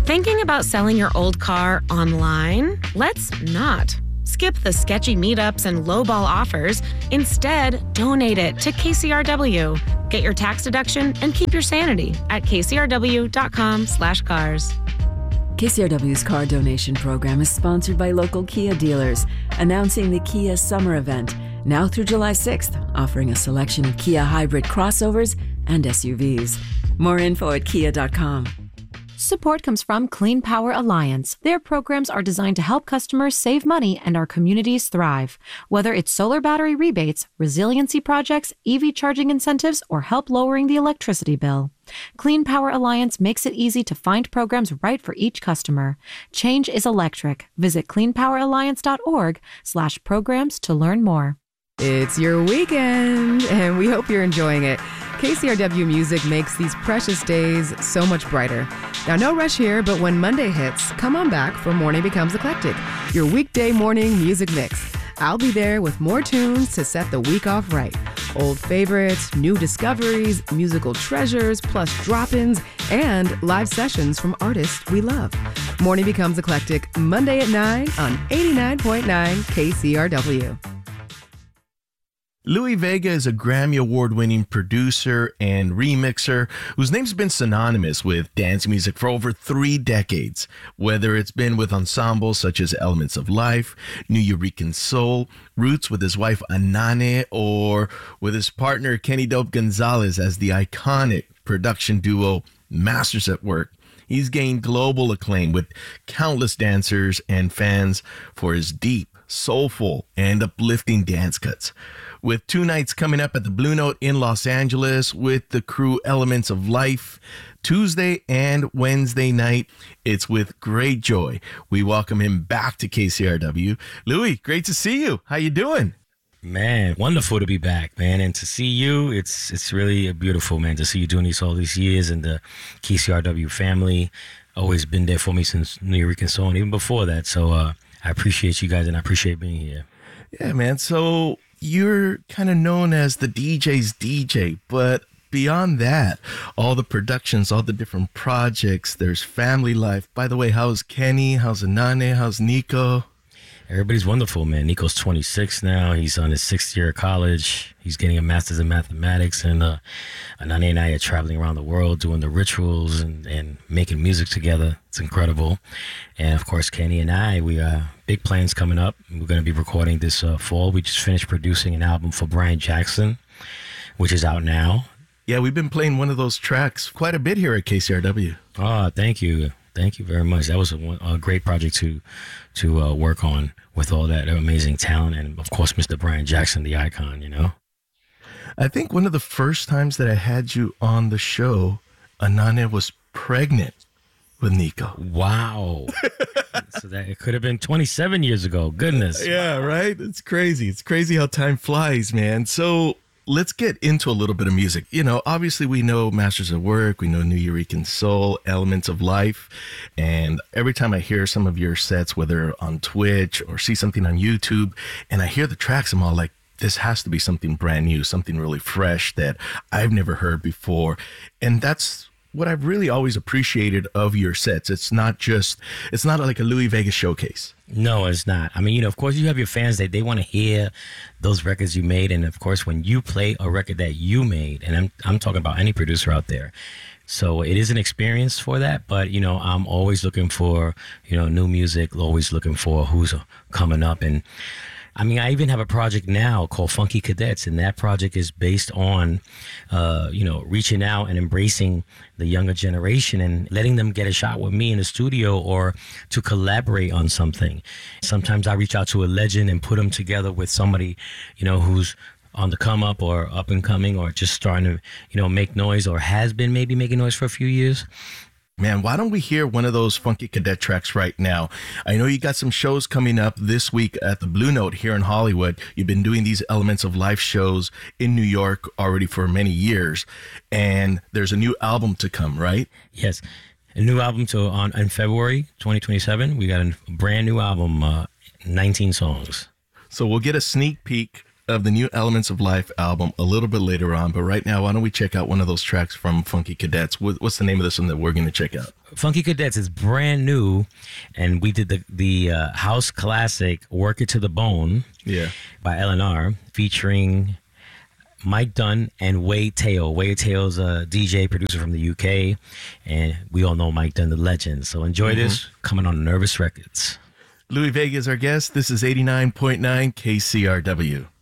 Thinking about selling your old car online? Let's not. Skip the sketchy meetups and lowball offers. Instead, donate it to KCRW. Get your tax deduction and keep your sanity at kcrw.com/cars. KCRW's car donation program is sponsored by local Kia dealers, announcing the Kia Summer Event, now through July 6th, offering a selection of Kia hybrid crossovers and SUVs. More info at kia.com. Support comes from Clean Power Alliance. Their programs are designed to help customers save money and our communities thrive. Whether it's solar battery rebates, resiliency projects, EV charging incentives, or help lowering the electricity bill. Clean Power Alliance makes it easy to find programs right for each customer. Change is electric. Visit cleanpoweralliance.org/programs to learn more. It's your weekend, and we hope you're enjoying it. KCRW Music makes these precious days so much brighter. Now, no rush here, but when Monday hits, come on back for Morning Becomes Eclectic, your weekday morning music mix. I'll be there with more tunes to set the week off right. Old favorites, new discoveries, musical treasures, plus drop-ins, and live sessions from artists we love. Morning Becomes Eclectic, Monday at 9 on 89.9 KCRW. Louie Vega is a Grammy Award-winning producer and remixer whose name's been synonymous with dance music for over 3 decades. Whether it's been with ensembles such as Elements of Life, Nuyorican Soul, roots with his wife Anane, or with his partner Kenny Dope Gonzalez as the iconic production duo Masters at Work, he's gained global acclaim with countless dancers and fans for his deep, soulful, and uplifting dance cuts. With 2 nights coming up at the Blue Note in Los Angeles with the crew Elements of Life, Tuesday and Wednesday night, it's with great joy we welcome him back to KCRW. Louie, great to see you. How you doing? Man, wonderful to be back, man. And to see you, it's really beautiful, man, to see you doing this all these years, and the KCRW family always been there for me since Nuyorican Soul and even before that. So I appreciate you guys, and I appreciate being here. Yeah, man. So you're kind of known as the DJ's DJ, but beyond that, all the productions, all the different projects, there's family life. By the way, how's Kenny? How's Anane? How's Nico? Everybody's wonderful, man. Nico's 26 now. He's on his 6th year of college. He's getting a master's in mathematics, and Anane and I are traveling around the world doing the rituals and making music together. It's incredible. And of course, Kenny and I, we big plans coming up. We're going to be recording this fall. We just finished producing an album for Brian Jackson, which is out now. Yeah, we've been playing one of those tracks quite a bit here at KCRW. Oh, thank you. Thank you very much. That was a great project to work on with all that amazing talent. And of course, Mr. Brian Jackson, the icon, you know. I think one of the first times that I had you on the show, Anane was pregnant with Nico. Wow. So that it could have been 27 years ago. Goodness. Yeah, right? It's crazy. It's crazy how time flies, man. So let's get into a little bit of music. You know, obviously we know Masters at Work, we know Nuyorican Soul, Elements of Life, and every time I hear some of your sets, whether on Twitch or see something on YouTube, and I hear the tracks, I'm all like, this has to be something brand new, something really fresh that I've never heard before. And that's what I've really always appreciated of your sets. It's not like a Louie Vega showcase. No, it's not. I mean, you know, of course you have your fans that they want to hear those records you made. And of course, when you play a record that you made, and I'm talking about any producer out there. So it is an experience for that. But, you know, I'm always looking for, you know, new music, always looking for who's coming up. And I mean, I even have a project now called Funky Cadets, and that project is based on, you know, reaching out and embracing the younger generation and letting them get a shot with me in the studio or to collaborate on something. Sometimes I reach out to a legend and put them together with somebody, you know, who's on the come up or up and coming or just starting to, you know, make noise or has been maybe making noise for a few years. Man, why don't we hear one of those Funky Cadet tracks right now? I know you got some shows coming up this week at the Blue Note here in Hollywood. You've been doing these Elements of Life shows in New York already for many years, and there's a new album to come, right? Yes, a new album in February 2027. We got a brand new album, 19 songs. So we'll get a sneak peek of the new Elements of Life album a little bit later on, but right now, why don't we check out one of those tracks from Funky Cadets? What's the name of this one that we're going to check out? Funky Cadets is brand new, and we did the house classic "Work It to the Bone" by LNR, featuring Mike Dunn and Wade Teo. Wade Teo's a DJ producer from the UK, and we all know Mike Dunn, the legend. So enjoy this, coming on Nervous Records. Louis Vega is our guest. This is 89.9 KCRW.